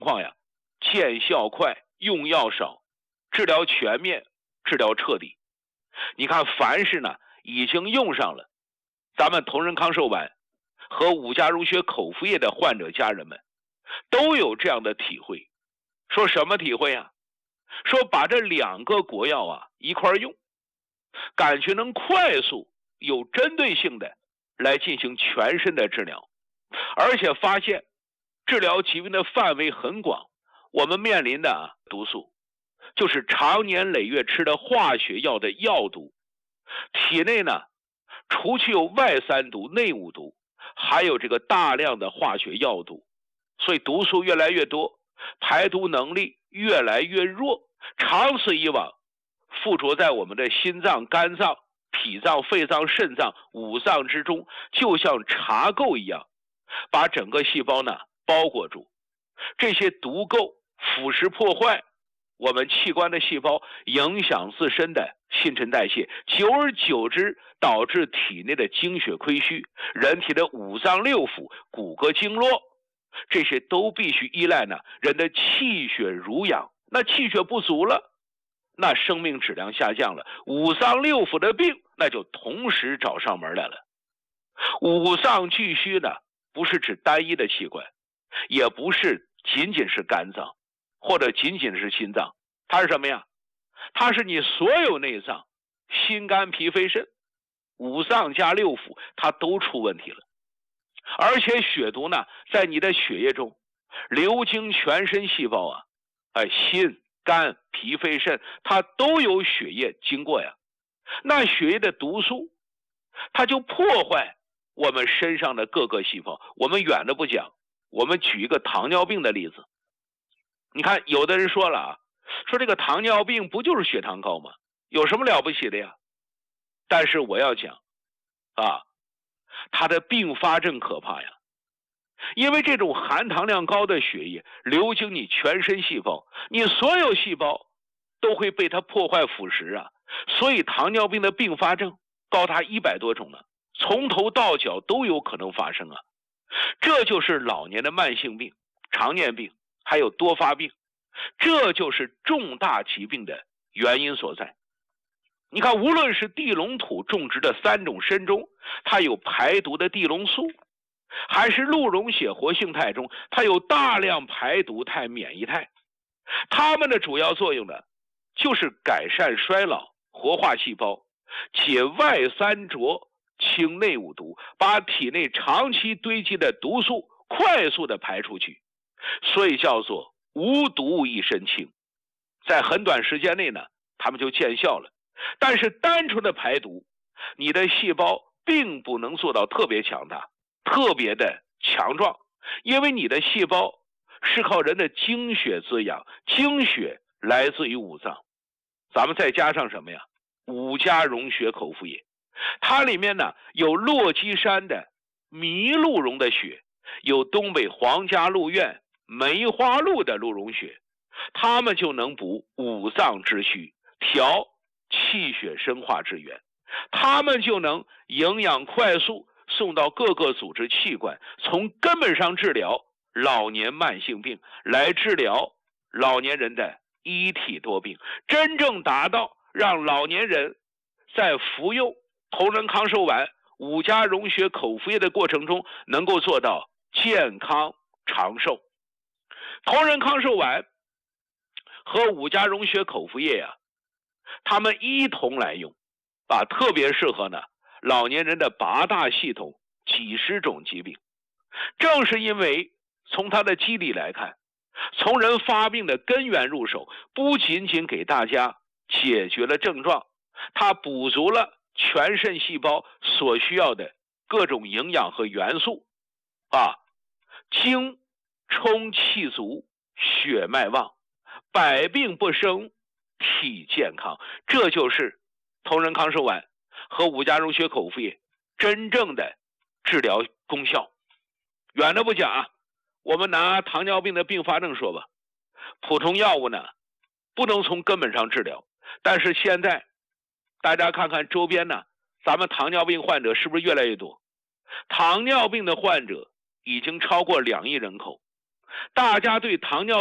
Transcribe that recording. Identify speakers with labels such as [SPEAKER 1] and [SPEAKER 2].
[SPEAKER 1] 况呀，见效快，用药少，治疗全面，治疗彻底。你看，凡是呢已经用上了咱们同仁康寿丸和五加溶血口服液的患者家人们，都有这样的体会。说什么体会啊？说把这2个国药啊一块用，感觉能快速有针对性的来进行全身的治疗，而且发现治疗疾病的范围很广。我们面临的毒素就是常年累月吃的化学药的药毒，体内呢除去有外3毒、内5毒，还有这个大量的化学药毒，所以毒素越来越多，排毒能力越来越弱，长此以往附着在我们的心脏、肝脏、脾脏、肺脏、肾脏5脏之中，就像茶垢一样，把整个细胞呢包裹住。这些毒垢腐蚀破坏我们器官的细胞，影响自身的新陈代谢，久而久之导致体内的精血亏虚，人体的5脏6腑、骨骼经络，这些都必须依赖呢人的气血濡养。那气血不足了，那生命质量下降了，5脏6腑的病那就同时找上门来了。5脏俱虚呢，不是指单一的器官，也不是仅仅是肝脏或者仅仅是心脏，它是什么呀？它是你所有内脏，心肝脾肺肾5脏加6腑，它都出问题了。而且血毒呢在你的血液中流经全身细胞啊，心肝脾肺肾它都有血液经过呀。那血液的毒素它就破坏我们身上的各个细胞。我们远的不讲，我们举一个糖尿病的例子。你看有的人说了啊，说这个糖尿病不就是血糖高吗？有什么了不起的呀？但是我要讲啊，它的并发症可怕呀。因为这种含糖量高的血液流经你全身细胞，你所有细胞都会被它破坏腐蚀啊。所以糖尿病的并发症高达100多种呢，从头到脚都有可能发生啊。这就是老年的慢性病、常见病还有多发病，这就是重大疾病的原因所在。你看，无论是地龙土种植的3种参中，它有排毒的地龙素，还是鹿茸血活性肽中，它有大量排毒肽、免疫肽，它们的主要作用呢，就是改善衰老、活化细胞，解外3浊、清内5毒，把体内长期堆积的毒素快速的排出去，所以叫做无毒一身轻。在很短时间内呢，它们就见效了。但是单纯的排毒，你的细胞并不能做到特别强大、特别的强壮，因为你的细胞是靠人的精血滋养，精血来自于5脏。咱们再加上什么呀？5加溶血口服液，它里面呢有洛基山的麋鹿茸的血，有东北皇家鹿苑梅花鹿的鹿茸血，它们就能补5脏之虚，调气血生化之源，它们就能营养快速送到各个组织器官，从根本上治疗老年慢性病，来治疗老年人的一体多病，真正达到让老年人在服用同仁康寿丸5加溶血口服液的过程中能够做到健康长寿。同仁康寿丸和5加溶血口服液呀，他们一同来用啊，特别适合呢老年人的8大系统几十种疾病。正是因为从它的机理来看，从人发病的根源入手，不仅仅给大家解决了症状，它补足了全肾细胞所需要的各种营养和元素啊，精充气足，血脉旺，百病不生，体健康。这就是同仁康寿丸和5加溶血口服液真正的治疗功效。远的不讲啊，我们拿糖尿病的并发症说吧，普通药物呢不能从根本上治疗，但是现在大家看看周边呢，咱们糖尿病患者是不是越来越多？糖尿病的患者已经超过2亿人口， 大家对糖尿